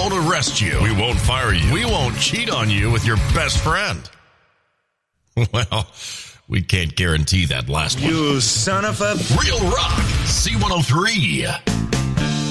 won't arrest you. We won't fire you. We won't cheat on you with your best friend. Well, we can't guarantee that last one. You son of a... Real Rock, C103.